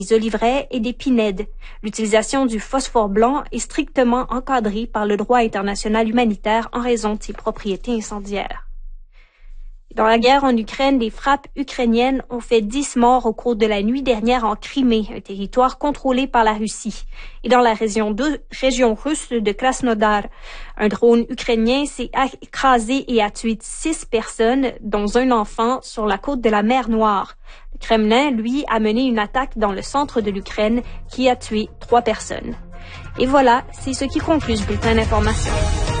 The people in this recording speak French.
des oliveraies et des pinèdes. L'utilisation du phosphore blanc est strictement encadrée par le droit international humanitaire en raison de ses propriétés incendiaires. Dans la guerre en Ukraine, les frappes ukrainiennes ont fait 10 morts au cours de la nuit dernière en Crimée, un territoire contrôlé par la Russie. Et dans la région russe de Krasnodar, un drone ukrainien s'est écrasé et a tué 6 personnes, dont un enfant, sur la côte de la mer Noire. Le Kremlin, lui, a mené une attaque dans le centre de l'Ukraine qui a tué 3 personnes. Et voilà, c'est ce qui conclut ce bulletin d'information.